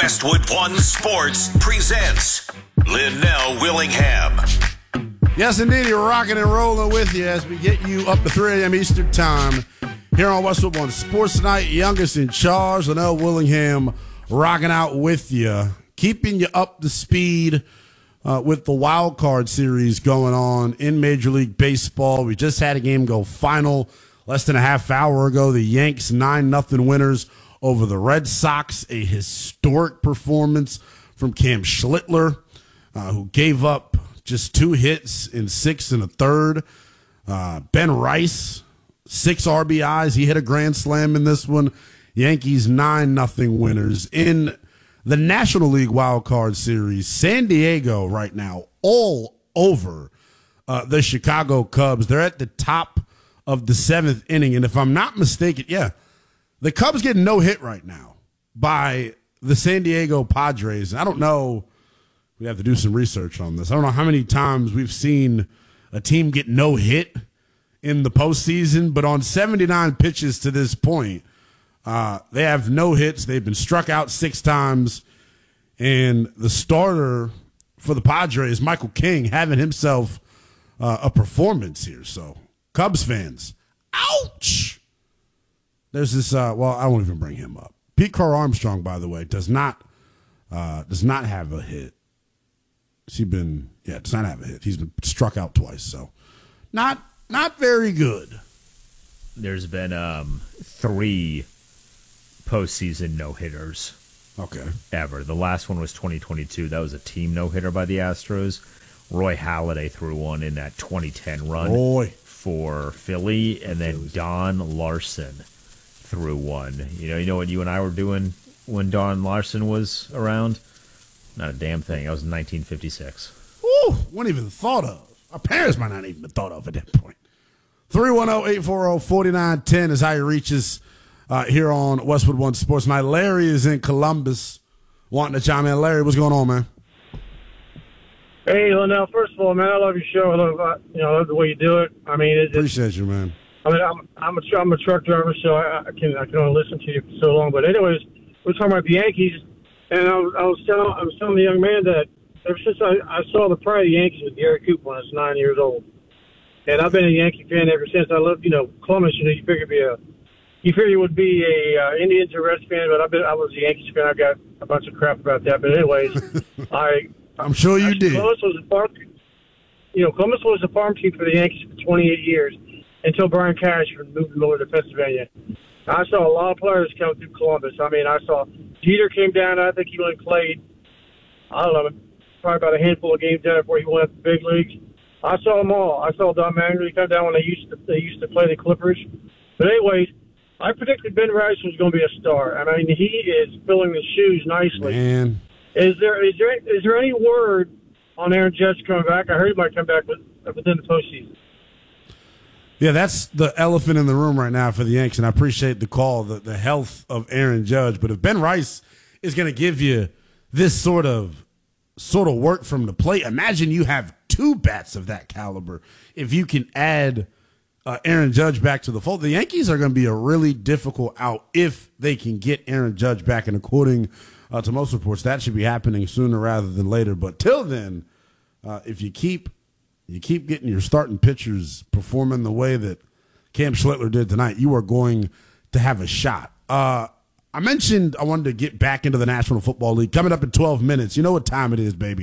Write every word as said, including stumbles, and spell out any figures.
Westwood One Sports presents Linnell Willingham. Yes, indeed, you're rocking and rolling with you as we get you up to three a.m. Eastern Time here on Westwood One Sports tonight. Youngest in charge, Linnell Willingham, rocking out with you, keeping you up to speed uh, with the wild card series going on in Major League Baseball. We just had a game go final less than a half hour ago. The Yanks nine nothing winners over the Red Sox. A historic performance from Cam Schlittler, uh, who gave up just two hits in six and a third. Uh, Ben Rice, six R B Is. He hit a grand slam in this one. Yankees nine nothing winners. In the National League Wild Card Series, San Diego right now all over uh, the Chicago Cubs. They're at the top of the seventh inning. And if I'm not mistaken, yeah, the Cubs get no hit right now by the San Diego Padres. I don't know. We have to do some research on this. I don't know how many times we've seen a team get no hit in the postseason, but on seventy-nine pitches to this point, uh, they have no hits. They've been struck out six times, and the starter for the Padres, Michael King, having himself uh, a performance here. So, Cubs fans, ouch! There's this. Uh, well, I won't even bring him up. Pete Crow Armstrong, by the way, does not uh, does not have a hit. He's been, yeah, does not have a hit. He's been struck out twice, so not not very good. There's been um, three postseason no-hitters. Okay. Ever. The last one was twenty twenty-two. That was a team no-hitter by the Astros. Roy Halladay threw one in that twenty ten run Roy. for Philly, and then Phillies. Don Larson threw one. You know, you know what you and I were doing when Don Larson was around? Not a damn thing. That was in nineteen fifty-six. Ooh, wasn't even thought of. Our parents might not even been thought of at that point. three one zero, eight four zero, four nine one zero is how you reach us uh, here on Westwood One Sports Night. Larry is in Columbus wanting to chime in. Larry, what's going on, man? Hey, Linnell, first of all, man, I love your show. I love, uh, you know, I love the way you do it. I mean, it, Appreciate you, man. I mean, I'm I'm a, tr- I'm a truck driver, so I, I can I can only listen to you for so long. But anyways, we're talking about the Yankees, and I was I was telling I was telling the young man that ever since I, I saw the pride of the Yankees with Gary Cooper when I was nine years old, and I've been a Yankee fan ever since. I love, you know, Columbus. You know, you figure be a you figure you would be a uh, Indians or Reds fan, but I've been I was a Yankees fan. I got a bunch of crap about that. But anyways, I I'm sure you actually, did. Columbus was a farm, you know, Columbus was a farm team for the Yankees for twenty-eight years. Until Brian Cash moved over to Pennsylvania. I saw a lot of players come through Columbus. I mean, I saw Jeter came down. I think he only played, I don't know, probably about a handful of games down before he went up to the big leagues. I saw them all. I saw Don Mattingly come down when they used to they used to play the Clippers. But anyways, I predicted Ben Rice was going to be a star. I mean, he is filling the shoes nicely. Man. Is there is there is there any word on Aaron Judge coming back? I heard he might come back with, within the postseason. Yeah, that's the elephant in the room right now for the Yanks, and I appreciate the call, the, the health of Aaron Judge. But if Ben Rice is going to give you this sort of sort of work from the plate, imagine you have two bats of that caliber. If you can add uh, Aaron Judge back to the fold, the Yankees are going to be a really difficult out if they can get Aaron Judge back. And according uh, to most reports, that should be happening sooner rather than later. But till then, uh, if you keep You keep getting your starting pitchers performing the way that Cam Schlittler did tonight, you are going to have a shot. Uh, I mentioned I wanted to get back into the National Football League. Coming up in twelve minutes. You know what time it is, baby.